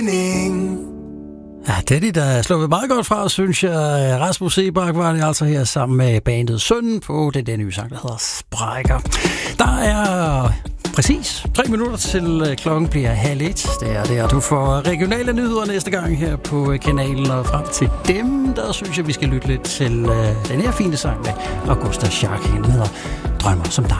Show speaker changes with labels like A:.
A: Ja, det er de, der sluppet meget godt fra, synes jeg. Rasmus Seebach var det altså her sammen med bandet Sønnen på den nye sang, der hedder Sprækker. Der er præcis 3 minutter til klokken bliver 12:30. Det er det, og du får regionale nyheder næste gang her på kanalen. Og frem til dem, der synes jeg, vi skal lytte lidt til den her fine sang med Augusta Schack. Den hedder Drømmer som dig.